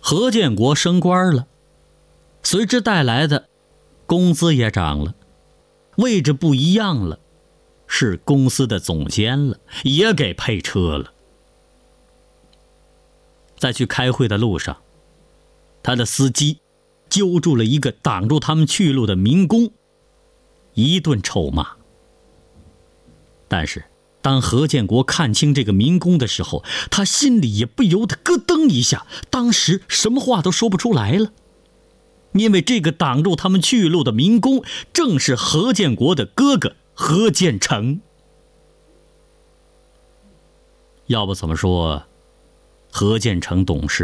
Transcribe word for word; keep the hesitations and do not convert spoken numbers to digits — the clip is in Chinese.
何建国升官了，随之带来的工资也涨了，位置不一样了，是公司的总监了，也给配车了。在去开会的路上，他的司机揪住了一个挡住他们去路的民工，一顿臭骂。但是当何建国看清这个民工的时候，他心里也不由得咯噔一下，当时什么话都说不出来了。因为这个挡住他们去路的民工正是何建国的哥哥何建成。要不怎么说何建成懂事